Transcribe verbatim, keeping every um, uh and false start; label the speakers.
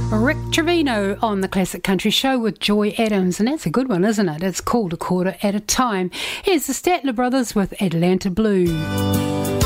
Speaker 1: Rick Trevino on the Classic Country Show with Joy Adams, and that's a good one, isn't it? It's called A Quarter at a Time. Here's the Statler Brothers with Atlanta Blue.